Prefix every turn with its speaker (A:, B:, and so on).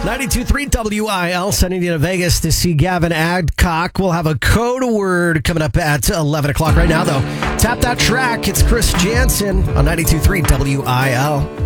A: 92.3 WIL sending you to Vegas to see Gavin Adcock. We'll have a code word coming up at 11 o'clock right now, though. Tap that track. It's Chris Jansen on 92.3 WIL.